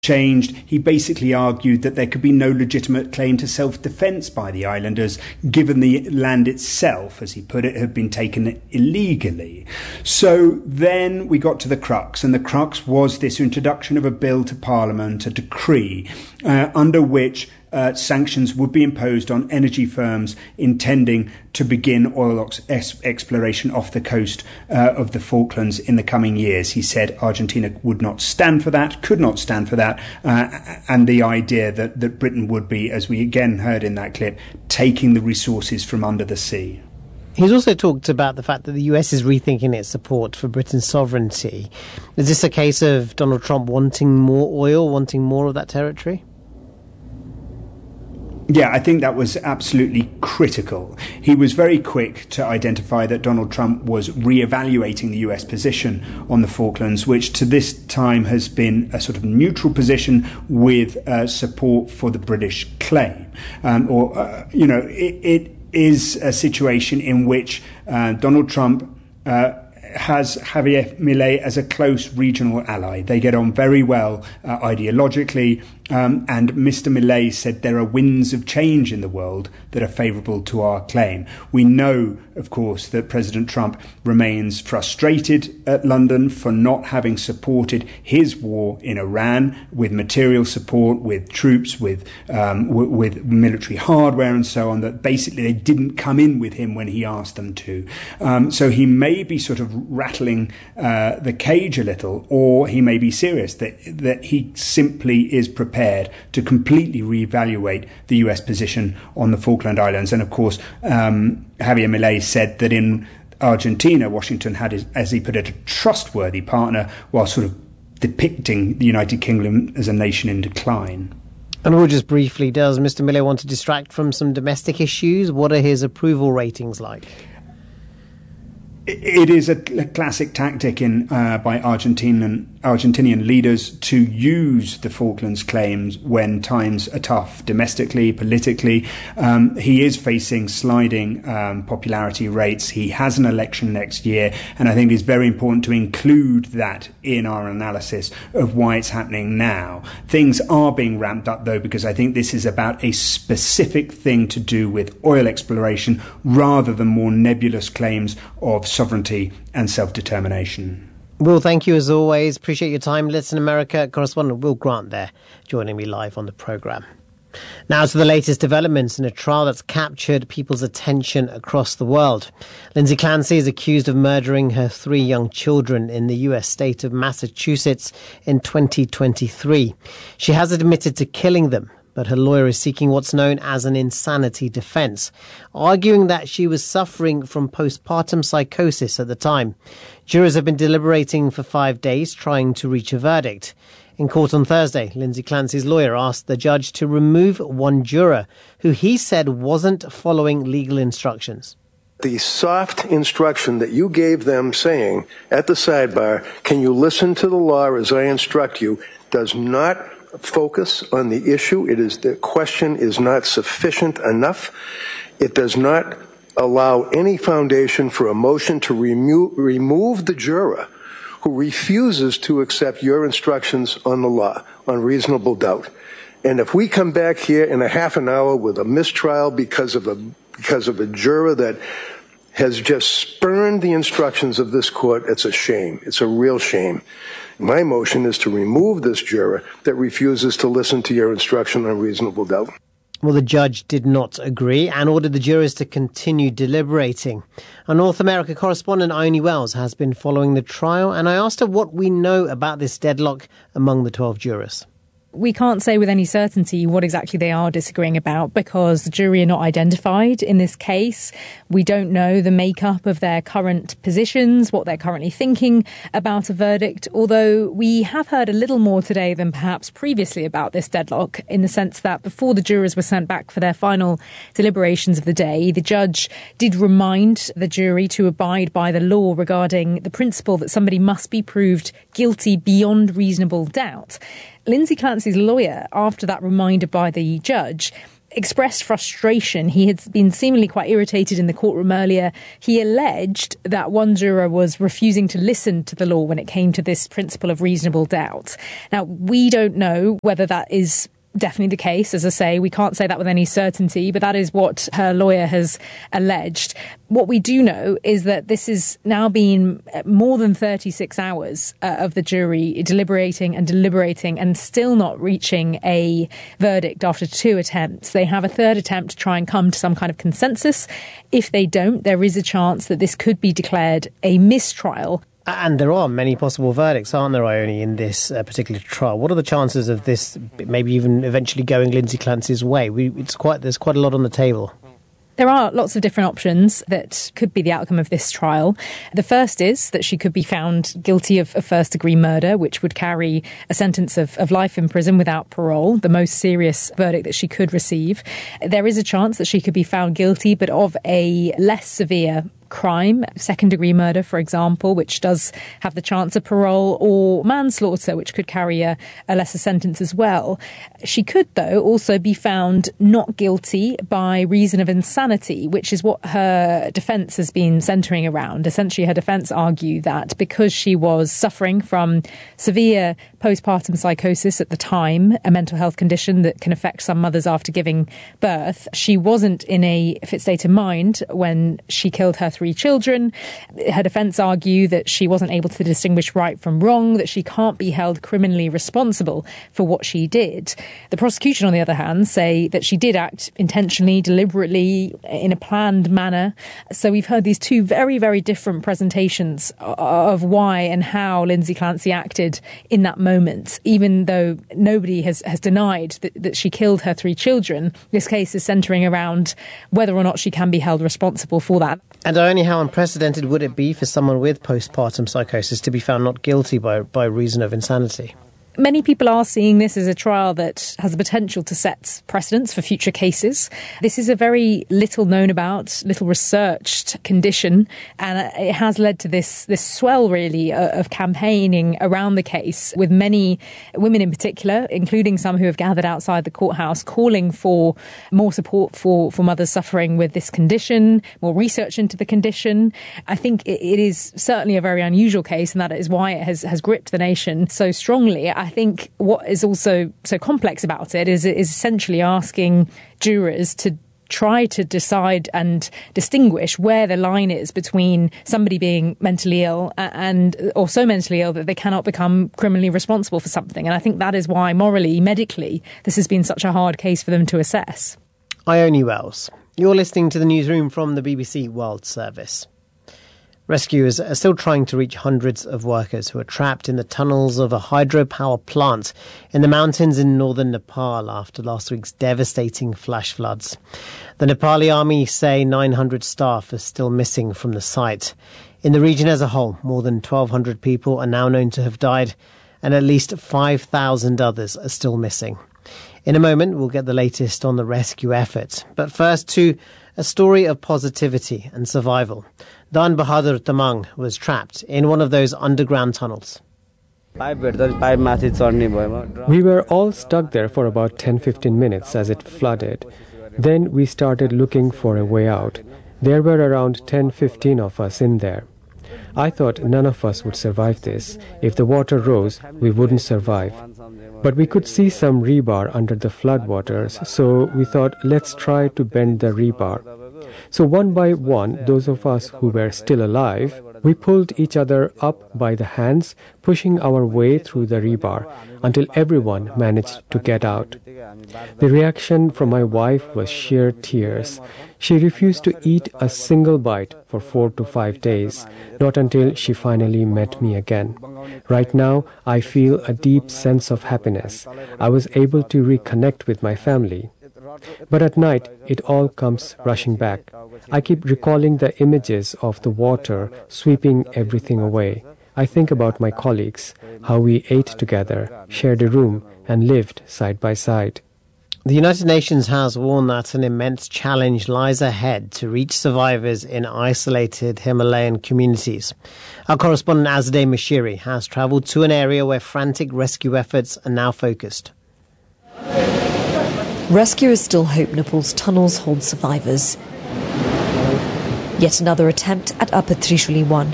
changed. He basically argued that there could be no legitimate claim to self-defence by the islanders, given the land itself, as he put it, had been taken illegally. So then we got to the crux, and the crux was this introduction of a bill to Parliament, a decree, under which sanctions would be imposed on energy firms intending to begin oil exploration off the coast of the Falklands in the coming years. He said Argentina would not stand for that, could not stand for that, and the idea that Britain would be, as we again heard in that clip, taking the resources from under the sea. He's also talked about the fact that the US is rethinking its support for Britain's sovereignty. Is this a case of Donald Trump wanting more oil, wanting more of that territory? Yeah, I think that was absolutely critical. He was very quick to identify that Donald Trump was re-evaluating the US position on the Falklands, which to this time has been a sort of neutral position with support for the British claim. It is a situation in which Donald Trump has Javier Milei as a close regional ally. They get on very well ideologically, and Mr. Milei said there are winds of change in the world that are favourable to our claim. We know, of course, that President Trump remains frustrated at London for not having supported his war in Iran with material support, with troops, with military hardware and so on, that basically they didn't come in with him when he asked them to. So he may be sort of rattling the cage a little, or he may be serious that he simply is prepared to completely reevaluate the US position on the Falkland Islands. And of course, Javier Milei said that in Argentina, Washington had, as he put it, a trustworthy partner, while sort of depicting the United Kingdom as a nation in decline. And we'll just briefly, does Mr. Milei want to distract from some domestic issues? What are his approval ratings like? It is a classic tactic by Argentinian leaders to use the Falklands claims when times are tough domestically, politically. He is facing sliding popularity rates. He has an election next year, and I think it's very important to include that in our analysis of why it's happening now. Things are being ramped up, though, because I think this is about a specific thing to do with oil exploration rather than more nebulous claims of sovereignty and self-determination. Will, thank you as always. Appreciate your time. Latin America correspondent Will Grant there, joining me live on the programme. Now to the latest developments in a trial that's captured people's attention across the world. Lindsay Clancy is accused of murdering her 3 young children in the US state of Massachusetts in 2023. She has admitted to killing them, but her lawyer is seeking what's known as an insanity defence, arguing that she was suffering from postpartum psychosis at the time. Jurors have been deliberating for 5 days, trying to reach a verdict. In court on Thursday, Lindsay Clancy's lawyer asked the judge to remove one juror who he said wasn't following legal instructions. The soft instruction that you gave them saying at the sidebar, can you listen to the law as I instruct you, does not focus on the issue. The question is not sufficient enough. It does not allow any foundation for a motion to remove the juror who refuses to accept your instructions on the law, on reasonable doubt. And if we come back here in a half an hour with a mistrial because of a juror that has just spurned the instructions of this court, it's a shame. It's a real shame. My motion is to remove this juror that refuses to listen to your instruction on reasonable doubt. Well, the judge did not agree and ordered the jurors to continue deliberating. Our North America correspondent Ione Wells has been following the trial, and I asked her what we know about this deadlock among the 12 jurors. We can't say with any certainty what exactly they are disagreeing about because the jury are not identified in this case. We don't know the makeup of their current positions, what they're currently thinking about a verdict, although we have heard a little more today than perhaps previously about this deadlock, in the sense that before the jurors were sent back for their final deliberations of the day, the judge did remind the jury to abide by the law regarding the principle that somebody must be proved guilty beyond reasonable doubt. Lindsay Clancy's lawyer, after that reminder by the judge, expressed frustration. He had been seemingly quite irritated in the courtroom earlier. He alleged that one juror was refusing to listen to the law when it came to this principle of reasonable doubt. Now, we don't know whether that is definitely the case. As I say, we can't say that with any certainty, but that is what her lawyer has alleged. What we do know is that this has now been more than 36 hours of the jury deliberating and still not reaching a verdict after 2 attempts. They have a third attempt to try and come to some kind of consensus. If they don't, there is a chance that this could be declared a mistrial. And there are many possible verdicts, aren't there, Ione, in this particular trial? What are the chances of this maybe even eventually going Lindsay Clancy's way? There's quite a lot on the table. There are lots of different options that could be the outcome of this trial. The first is that she could be found guilty of first-degree murder, which would carry a sentence of life in prison without parole, the most serious verdict that she could receive. There is a chance that she could be found guilty, but of a less severe crime, second-degree murder, for example, which does have the chance of parole, or manslaughter, which could carry a lesser sentence as well. She could, though, also be found not guilty by reason of insanity, which is what her defence has been centring around. Essentially, her defence argued that because she was suffering from severe postpartum psychosis at the time, a mental health condition that can affect some mothers after giving birth, she wasn't in a fit state of mind when she killed her 3 children. Her defence argue that she wasn't able to distinguish right from wrong, that she can't be held criminally responsible for what she did. The prosecution, on the other hand, say that she did act intentionally, deliberately, in a planned manner. So we've heard these 2 very, very different presentations of why and how Lindsay Clancy acted in that moment. Even though nobody has denied that she killed her 3 children, this case is centering around whether or not she can be held responsible for that. And only how unprecedented would it be for someone with postpartum psychosis to be found not guilty by reason of insanity? Many people are seeing this as a trial that has the potential to set precedents for future cases. This is a very little known about, little researched condition, and it has led to this swell, really, of campaigning around the case, with many women in particular, including some who have gathered outside the courthouse, calling for more support for mothers suffering with this condition, more research into the condition. I think it is certainly a very unusual case, and that is why it has gripped the nation so strongly. I think what is also so complex about it is essentially asking jurors to try to decide and distinguish where the line is between somebody being mentally ill or so mentally ill that they cannot become criminally responsible for something. And I think that is why morally, medically, this has been such a hard case for them to assess. Ione Wells, you're listening to the newsroom from the BBC World Service. Rescuers are still trying to reach hundreds of workers who are trapped in the tunnels of a hydropower plant in the mountains in northern Nepal after last week's devastating flash floods. The Nepali army say 900 staff are still missing from the site. In the region as a whole, more than 1,200 people are now known to have died, and at least 5,000 others are still missing. In a moment, we'll get the latest on the rescue effort. But first, to a story of positivity and survival. Dan Bahadur Tamang was trapped in one of those underground tunnels. We were all stuck there for about 10-15 minutes as it flooded. Then we started looking for a way out. There were around 10-15 of us in there. I thought none of us would survive this. If the water rose, we wouldn't survive. But we could see some rebar under the floodwaters, so we thought, let's try to bend the rebar. So one by one, those of us who were still alive, we pulled each other up by the hands, pushing our way through the rebar until everyone managed to get out. The reaction from my wife was sheer tears. She refused to eat a single bite for 4 to 5 days, not until she finally met me again. Right now, I feel a deep sense of happiness. I was able to reconnect with my family. But at night, it all comes rushing back. I keep recalling the images of the water sweeping everything away. I think about my colleagues, how we ate together, shared a room, and lived side by side. The United Nations has warned that an immense challenge lies ahead to reach survivors in isolated Himalayan communities. Our correspondent Azadeh Mashiri has travelled to an area where frantic rescue efforts are now focused. Rescuers still hope Nepal's tunnels hold survivors. Yet another attempt at Upper Trishuli 1.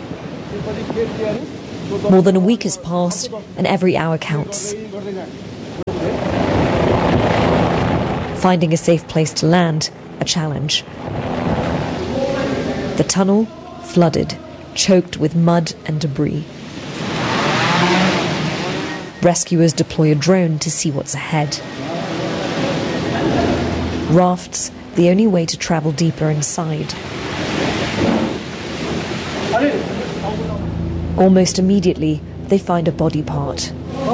More than a week has passed, and every hour counts. Finding a safe place to land, a challenge. The tunnel, flooded, choked with mud and debris. Rescuers deploy a drone to see what's ahead. Rafts, the only way to travel deeper inside. Almost immediately, they find a body part.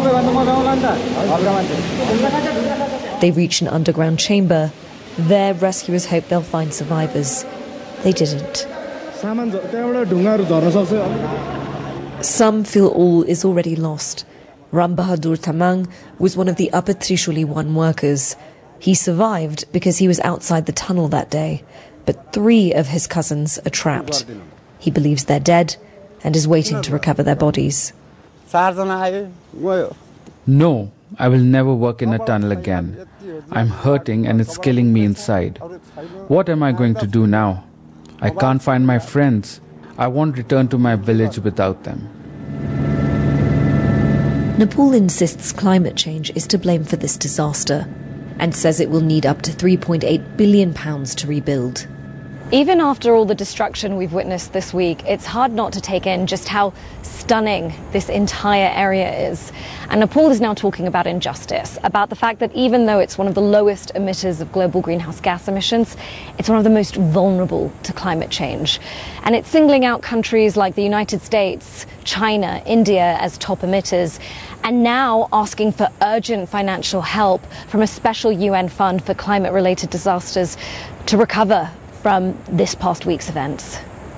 They reach an underground chamber. There, rescuers hope they'll find survivors. They didn't. Some feel all is already lost. Ram Bahadur Tamang was one of the Upper Trishuli 1 workers. He survived because he was outside the tunnel that day, but 3 of his cousins are trapped. He believes they're dead and is waiting to recover their bodies. No, I will never work in a tunnel again. I'm hurting and it's killing me inside. What am I going to do now? I can't find my friends. I won't return to my village without them. Nepal insists climate change is to blame for this disaster and says it will need up to £3.8 billion to rebuild. Even after all the destruction we've witnessed this week, it's hard not to take in just how stunning this entire area is. And Nepal is now talking about injustice, about the fact that even though it's one of the lowest emitters of global greenhouse gas emissions, it's one of the most vulnerable to climate change. And it's singling out countries like the United States, China, India as top emitters, and now asking for urgent financial help from a special UN fund for climate-related disasters to recover from this past week's events.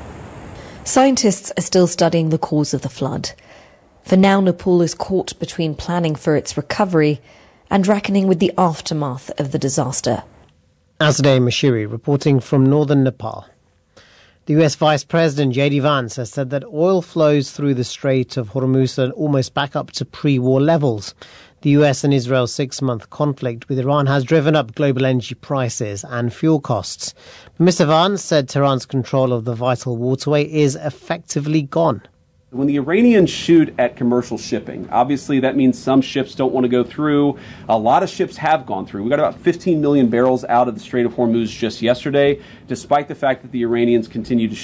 Scientists are still studying the cause of the flood. For now, Nepal is caught between planning for its recovery and reckoning with the aftermath of the disaster. Azadeh Mashiri reporting from northern Nepal. The US Vice President J.D. Vance has said that oil flows through the Strait of Hormuz are almost back up to pre-war levels. The US and Israel's 6-month conflict with Iran has driven up global energy prices and fuel costs. Mr. Vance said Tehran's control of the vital waterway is effectively gone. When the Iranians shoot at commercial shipping, obviously that means some ships don't want to go through. A lot of ships have gone through. We got about 15 million barrels out of the Strait of Hormuz just yesterday, despite the fact that the Iranians continue to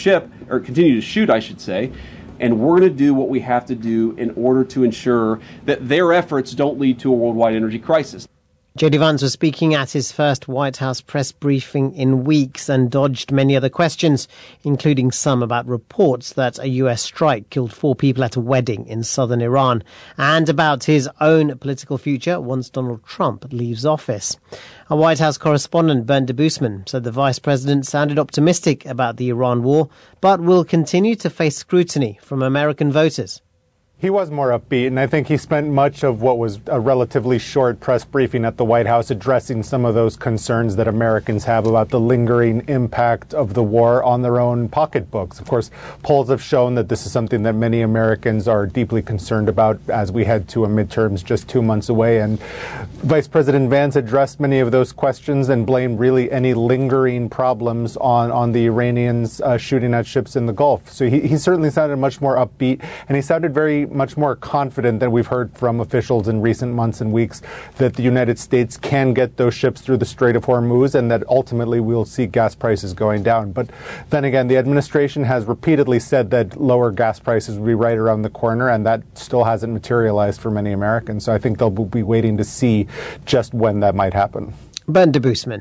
shoot, I should say. And we're going to do what we have to do in order to ensure that their efforts don't lead to a worldwide energy crisis. J.D. Vance was speaking at his first White House press briefing in weeks and dodged many other questions, including some about reports that a US strike killed 4 people at a wedding in southern Iran, and about his own political future once Donald Trump leaves office. Our White House correspondent Bernd Debusman said the vice president sounded optimistic about the Iran war, but will continue to face scrutiny from American voters. He was more upbeat, and I think he spent much of what was a relatively short press briefing at the White House addressing some of those concerns that Americans have about the lingering impact of the war on their own pocketbooks. Of course, polls have shown that this is something that many Americans are deeply concerned about as we head to a midterms just 2 months away. And Vice President Vance addressed many of those questions and blamed really any lingering problems on the Iranians shooting at ships in the Gulf. So he certainly sounded much more upbeat, and he sounded very much more confident than we've heard from officials in recent months and weeks that the United States can get those ships through the Strait of Hormuz and that ultimately we'll see gas prices going down. But then again, the administration has repeatedly said that lower gas prices will be right around the corner, and that still hasn't materialized for many Americans. So I think they'll be waiting to see just when that might happen. Bernd Debusman.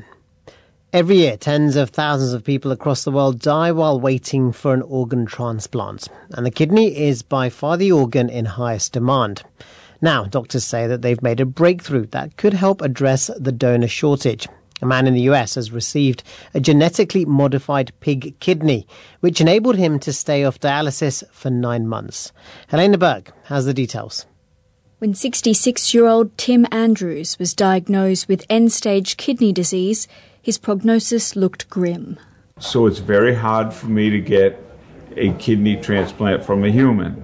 Every year, tens of thousands of people across the world die while waiting for an organ transplant, and the kidney is by far the organ in highest demand. Now, doctors say that they've made a breakthrough that could help address the donor shortage. A man in the US has received a genetically modified pig kidney, which enabled him to stay off dialysis for 9 months. Helena Berg has the details. When 66-year-old Tim Andrews was diagnosed with end-stage kidney disease, his prognosis looked grim. So it's very hard for me to get a kidney transplant from a human.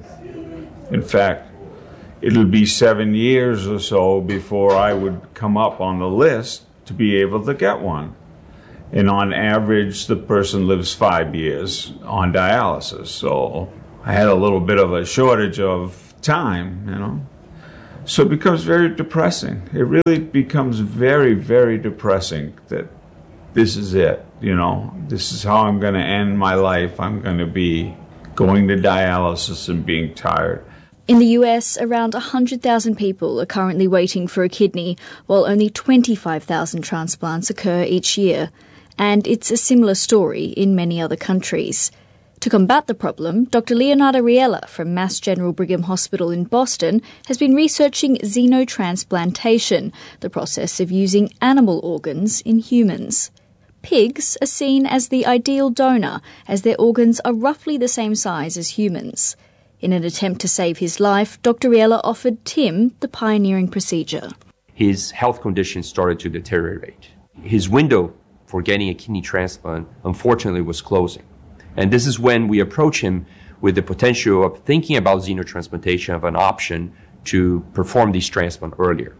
In fact, it'll be 7 years or so before I would come up on the list to be able to get one. And on average, the person lives 5 years on dialysis. So I had a little bit of a shortage of time, you know. So it becomes very depressing. It really becomes very, very depressing that this is it, you know. This is how I'm going to end my life. I'm going to be going to dialysis and being tired. In the US, around 100,000 people are currently waiting for a kidney, while only 25,000 transplants occur each year. And it's a similar story in many other countries. To combat the problem, Dr. Leonardo Riella from Mass General Brigham Hospital in Boston has been researching xenotransplantation, the process of using animal organs in humans. Pigs are seen as the ideal donor, as their organs are roughly the same size as humans. In an attempt to save his life, Dr. Riella offered Tim the pioneering procedure. His health condition started to deteriorate. His window for getting a kidney transplant, unfortunately, was closing. And this is when we approach him with the potential of thinking about xenotransplantation of an option to perform this transplant earlier.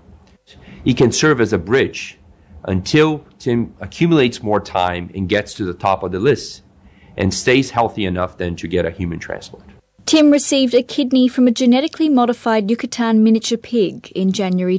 It can serve as a bridge until Tim accumulates more time and gets to the top of the list and stays healthy enough then to get a human transplant. Tim received a kidney from a genetically modified Yucatan miniature pig in January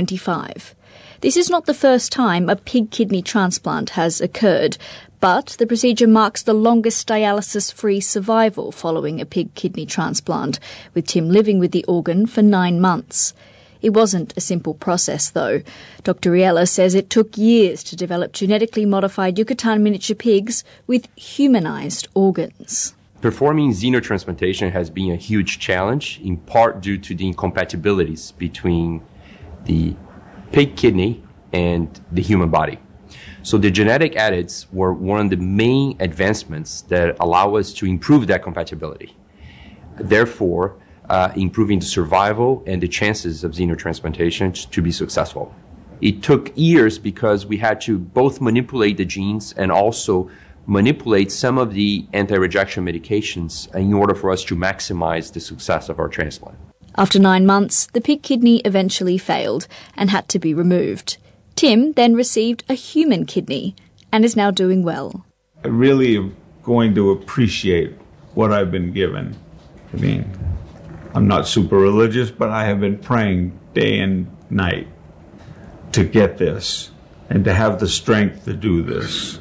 2025. This is not the first time a pig kidney transplant has occurred, but the procedure marks the longest dialysis-free survival following a pig kidney transplant, with Tim living with the organ for 9 months. It wasn't a simple process, though. Dr. Riella says it took years to develop genetically modified Yucatan miniature pigs with humanized organs. Performing xenotransplantation has been a huge challenge, in part due to the incompatibilities between the pig kidney and the human body. So the genetic edits were one of the main advancements that allow us to improve that compatibility, therefore improving the survival and the chances of xenotransplantation to be successful. It took years because we had to both manipulate the genes and also manipulate some of the anti-rejection medications in order for us to maximize the success of our transplant. After 9 months, the pig kidney eventually failed and had to be removed. Tim then received a human kidney and is now doing well. I really am going to appreciate what I've been given. I mean, I'm not super religious, but I have been praying day and night to get this and to have the strength to do this.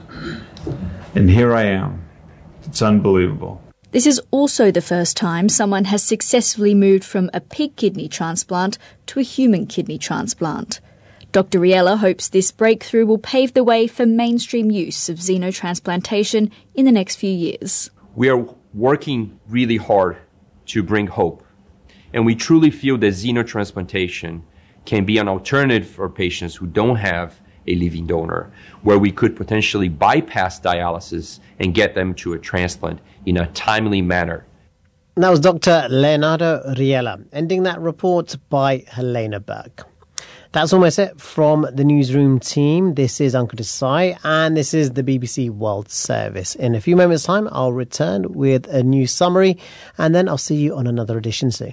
And here I am. It's unbelievable. This is also the first time someone has successfully moved from a pig kidney transplant to a human kidney transplant. Dr. Riella hopes this breakthrough will pave the way for mainstream use of xenotransplantation in the next few years. We are working really hard to bring hope, and we truly feel that xenotransplantation can be an alternative for patients who don't have a living donor, where we could potentially bypass dialysis and get them to a transplant in a timely manner. That was Dr. Leonardo Riella, ending that report by Helena Berg. That's almost it from the newsroom team. This is Ankur Desai, and this is the BBC World Service. In a few moments' time, I'll return with a new summary, and then I'll see you on another edition soon.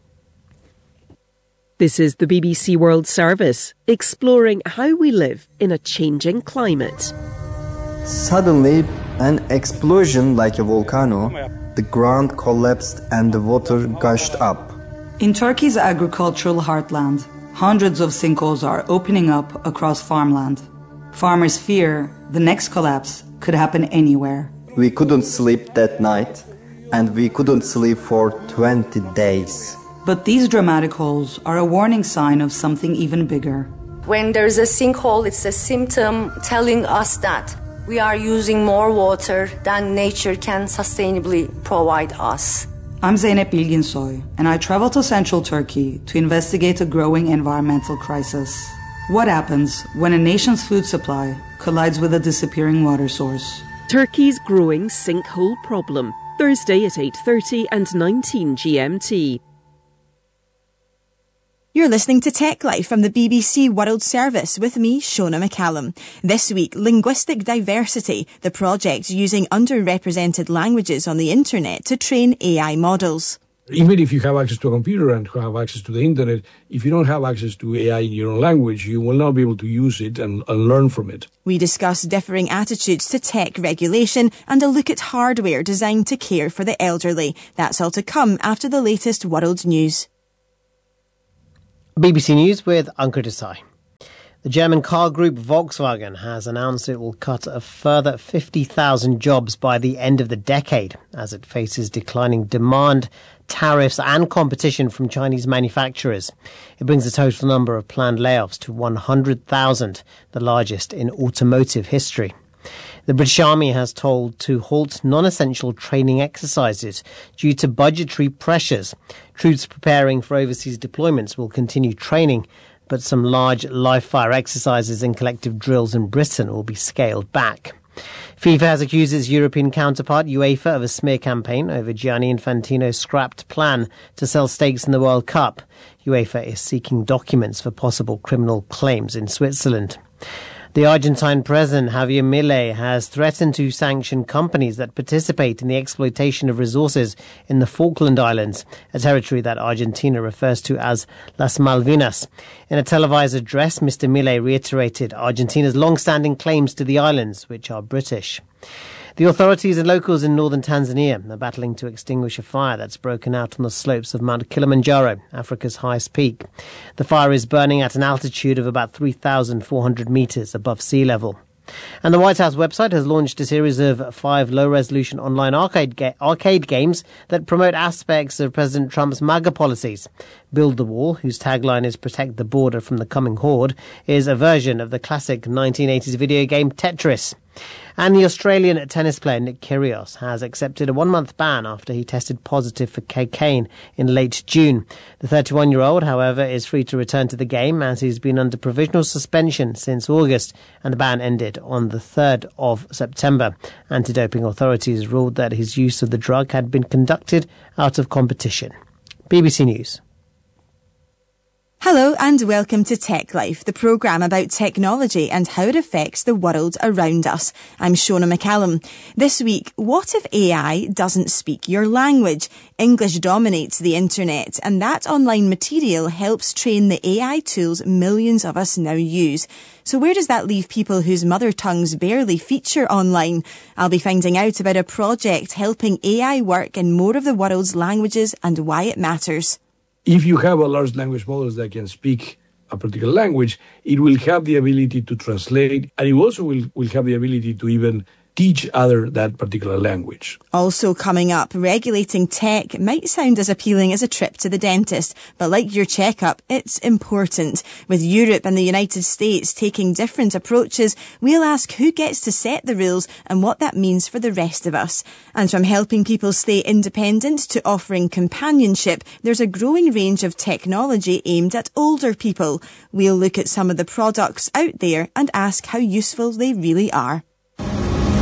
This is the BBC World Service, exploring how we live in a changing climate. Suddenly, an explosion like a volcano, the ground collapsed and the water gushed up. In Turkey's agricultural heartland, hundreds of sinkholes are opening up across farmland. Farmers fear the next collapse could happen anywhere. We couldn't sleep that night, and we couldn't sleep for 20 days. But these dramatic holes are a warning sign of something even bigger. When there's a sinkhole, it's a symptom telling us that we are using more water than nature can sustainably provide us. I'm Zeynep Bilginsoy, and I travel to central Turkey to investigate a growing environmental crisis. What happens when a nation's food supply collides with a disappearing water source? Turkey's growing sinkhole problem, Thursday at 8:30 and 19 GMT. You're listening to Tech Life from the BBC World Service with me, Shona McCallum. This week, Linguistic Diversity, the project using underrepresented languages on the internet to train AI models. Even if you have access to a computer and have access to the internet, if you don't have access to AI in your own language, you will not be able to use it and learn from it. We discuss differing attitudes to tech regulation and a look at hardware designed to care for the elderly. That's all to come after the latest world news. BBC News with Ankur Desai. The German car group Volkswagen has announced it will cut a further 50,000 jobs by the end of the decade as it faces declining demand, tariffs and competition from Chinese manufacturers. It brings the total number of planned layoffs to 100,000, the largest in automotive history. The British Army has told to halt non-essential training exercises due to budgetary pressures. Troops preparing for overseas deployments will continue training, but some large live-fire exercises and collective drills in Britain will be scaled back. FIFA has accused its European counterpart, UEFA, of a smear campaign over Gianni Infantino's scrapped plan to sell stakes in the World Cup. UEFA is seeking documents for possible criminal claims in Switzerland. The Argentine president, Javier Milei, has threatened to sanction companies that participate in the exploitation of resources in the Falkland Islands, a territory that Argentina refers to as Las Malvinas. In a televised address, Mr. Milei reiterated Argentina's long-standing claims to the islands, which are British. The authorities and locals in northern Tanzania are battling to extinguish a fire that's broken out on the slopes of Mount Kilimanjaro, Africa's highest peak. The fire is burning at an altitude of about 3,400 meters above sea level. And the White House website has launched a series of 5 low-resolution online arcade games that promote aspects of President Trump's MAGA policies. Build the Wall, whose tagline is Protect the Border from the Coming Horde, is a version of the classic 1980s video game Tetris. And the Australian tennis player Nick Kyrgios has accepted a 1-month ban after he tested positive for cocaine in late June. The 31-year-old, however, is free to return to the game as he's been under provisional suspension since August, and the ban ended on the 3rd of September. Anti-doping authorities ruled that his use of the drug had been conducted out of competition. BBC News. Hello and welcome to Tech Life, the programme about technology and how it affects the world around us. I'm Shona McCallum. This week, what if AI doesn't speak your language? English dominates the internet, and that online material helps train the AI tools millions of us now use. So where does that leave people whose mother tongues barely feature online? I'll be finding out about a project helping AI work in more of the world's languages and why it matters. If you have a large language model that can speak a particular language, it will have the ability to translate, and it also will have the ability to even teach others that particular language. Also coming up, regulating tech might sound as appealing as a trip to the dentist, but like your checkup, it's important. With Europe and the United States taking different approaches, we'll ask who gets to set the rules and what that means for the rest of us. And from helping people stay independent to offering companionship, there's a growing range of technology aimed at older people. We'll look at some of the products out there and ask how useful they really are.